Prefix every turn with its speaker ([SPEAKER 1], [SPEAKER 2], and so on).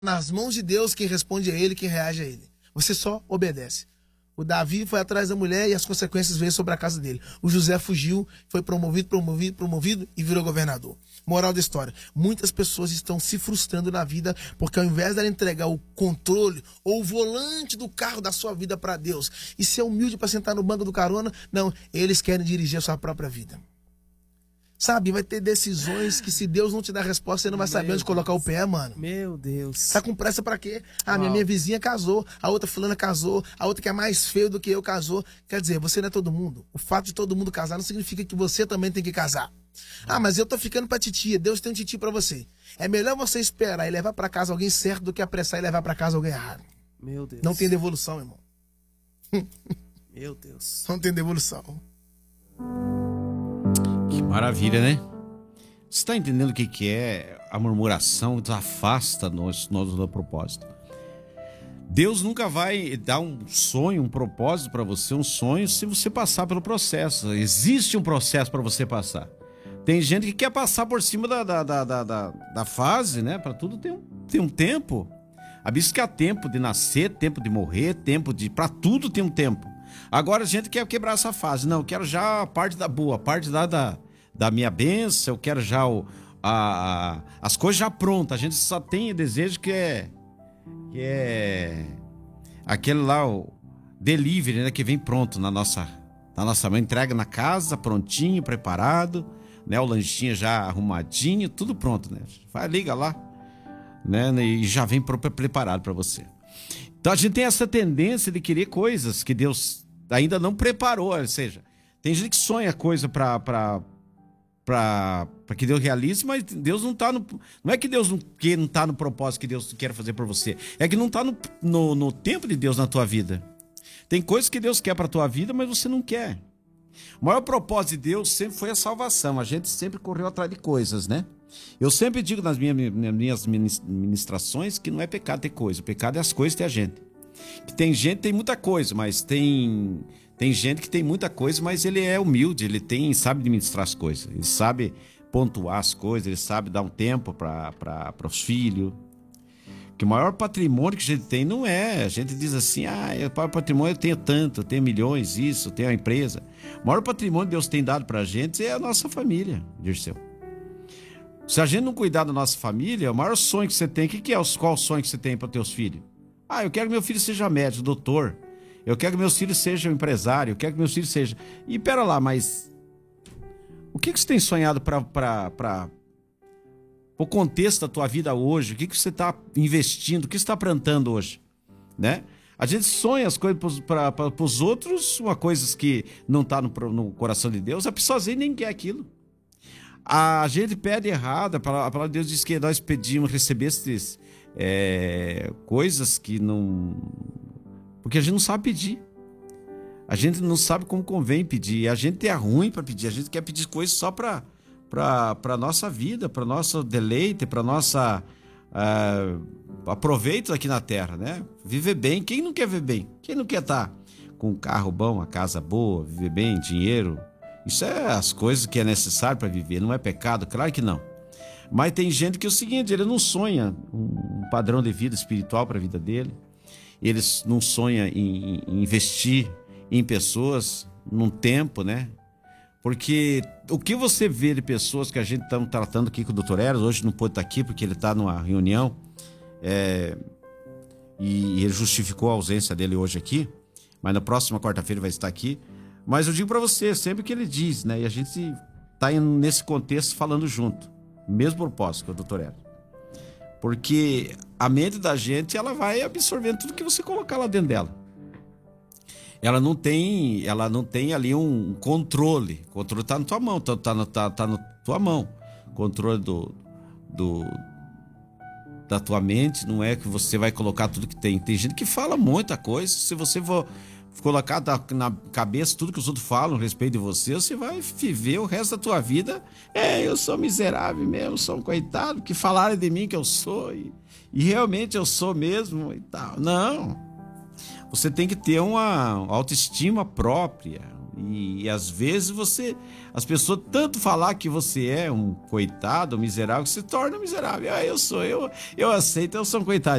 [SPEAKER 1] nas mãos de Deus quem responde a ele, quem reage a ele. Você só obedece. O Davi foi atrás da mulher e as consequências veio sobre a casa dele. O José fugiu, foi promovido e virou governador. Moral da história. Muitas pessoas estão se frustrando na vida porque ao invés de ela entregar o controle ou o volante do carro da sua vida para Deus e ser humilde para sentar no banco do carona, não, eles querem dirigir a sua própria vida. Sabe, vai ter decisões que se Deus não te dar resposta, você não vai saber onde colocar o pé, mano.
[SPEAKER 2] Meu Deus.
[SPEAKER 1] Tá com pressa pra quê? Ah, minha vizinha casou, a outra fulana casou, a outra que é mais feio do que eu casou. Quer dizer, você não é todo mundo. O fato de todo mundo casar não significa que você também tem que casar. Ah, mas eu tô ficando pra titia, Deus tem um titi pra você. É melhor você esperar e levar pra casa alguém certo do que apressar e levar pra casa alguém errado.
[SPEAKER 2] Meu Deus.
[SPEAKER 1] Não tem devolução, irmão.
[SPEAKER 2] Meu Deus.
[SPEAKER 1] Não tem devolução.
[SPEAKER 3] Que maravilha, né? Você está entendendo o que é a murmuração que nos afasta nós do propósito? Deus nunca vai dar um sonho, um propósito para você, um sonho, se você passar pelo processo. Existe um processo para você passar. Tem gente que quer passar por cima da fase, né? Para tudo tem um tempo. A Bíblia diz que há tempo de nascer, tempo de morrer, para tudo tem um tempo. Agora a gente quer quebrar essa fase. Não, eu quero já a parte da boa, a parte da minha bênção, eu quero já as coisas já prontas. A gente só tem desejo que é aquele lá, o delivery, né, que vem pronto na nossa mão, entrega na casa, prontinho, preparado, né, o lanchinho já arrumadinho, tudo pronto, né? Vai, liga lá, né, e já vem preparado para você. Então a gente tem essa tendência de querer coisas que Deus ainda não preparou, ou seja, tem gente que sonha coisa para que Deus realize, mas Deus não está no... Não é que Deus não está no propósito que Deus quer fazer por você, é que não está no tempo de Deus na tua vida. Tem coisas que Deus quer para a tua vida, mas você não quer. O maior propósito de Deus sempre foi a salvação. A gente sempre correu atrás de coisas, né? Eu sempre digo nas minhas ministrações que não é pecado ter coisa. O pecado é as coisas ter a gente. Que tem gente que tem muita coisa, mas tem gente que tem muita coisa, mas ele é humilde, sabe administrar as coisas, ele sabe pontuar as coisas, ele sabe dar um tempo para os filhos. Que o maior patrimônio que a gente tem não é, a gente diz assim, o maior patrimônio eu tenho tanto, eu tenho milhões, isso, eu tenho a empresa. O maior patrimônio que Deus tem dado para a gente é a nossa família, Dirceu. Se a gente não cuidar da nossa família, o maior sonho que você tem, qual o sonho que você tem para os teus filhos? Eu quero que meu filho seja médico, doutor. Eu quero que meus filhos sejam empresários. Eu quero que meus filhos sejam... E pera lá, mas... O que você tem sonhado para o contexto da tua vida hoje? O que você está investindo? O que você está plantando hoje? Né? A gente sonha as coisas para os outros, uma coisa que não está no coração de Deus. A pessoa sozinha nem quer aquilo. A gente pede errado. A palavra de Deus diz que nós pedimos, recebestes... coisas que não... Porque a gente não sabe pedir. A gente não sabe como convém pedir. A gente é ruim para pedir. A gente quer pedir coisas só para nossa vida, para nosso deleite, para nossa aproveito aqui na terra, né? Viver bem. Quem não quer viver bem? Quem não quer estar com um carro bom, uma casa boa, viver bem, dinheiro? Isso é as coisas que é necessário para viver. Não é pecado? Claro que não. Mas tem gente que é o seguinte, ele não sonha um padrão de vida espiritual para a vida dele. Ele não sonha em investir em pessoas, num tempo, né? Porque o que você vê de pessoas que a gente está tratando aqui com o Dr. Eros, hoje não pôde estar aqui porque ele está numa reunião, e ele justificou a ausência dele hoje aqui, mas na próxima quarta-feira ele vai estar aqui. Mas eu digo para você, sempre que ele diz, né? E a gente está nesse contexto falando junto. Mesmo propósito que o Dr. Eros. Porque a mente da gente, ela vai absorvendo tudo que você colocar lá dentro dela. Ela não tem ali um controle. O controle está na tua mão, tá na tua mão. O controle da tua mente não é que você vai colocar tudo que tem. Tem gente que fala muita coisa. Se você for colocar na cabeça tudo que os outros falam a respeito de você, você vai viver o resto da tua vida. Eu sou miserável mesmo, sou um coitado, que falaram de mim que eu sou, e realmente eu sou mesmo e tal. Não. Você tem que ter uma autoestima própria E às vezes as pessoas tanto falar que você é um coitado, um miserável, que se torna miserável. Eu aceito, eu sou um coitado.